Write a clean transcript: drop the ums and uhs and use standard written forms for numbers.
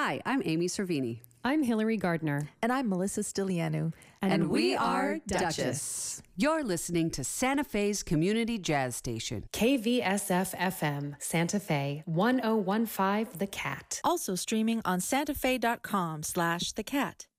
Hi, I'm Amy Cervini. I'm Hillary Gardner. And I'm Melissa Stilianu. And we are Duchess. You're listening to Santa Fe's community jazz station. KVSF-FM, Santa Fe, 1015 The Cat. Also streaming on santafe.com/thecat.